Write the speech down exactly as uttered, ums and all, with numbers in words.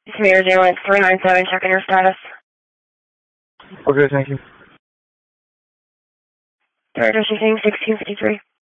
Commander zero one three nine seven, checking your status. Okay, thank you. Third, sixteen fifty-three.